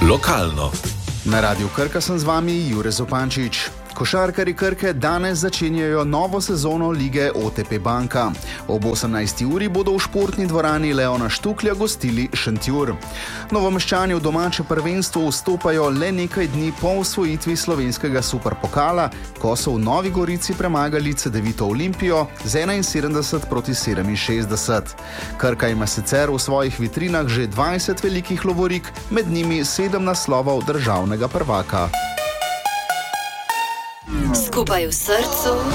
Lokalno. Na Radiu Krka sem z vami Jure Zopančič. Košarkarji Krke danes začenjajo novo sezono lige OTP Banka. Ob 18. uri bodo v športni dvorani Leona Štuklja gostili Šentjur. Novomeščani v domače prvenstvo vstopajo le nekaj dni po osvojitvi slovenskega superpokala, ko so v Novi Gorici premagali Cedevito Olimpijo z 71-67. Krka ima sicer v svojih vitrinah že 20 velikih lovorik, med njimi 7 naslovov državnega prvaka. Skupaj v srcu.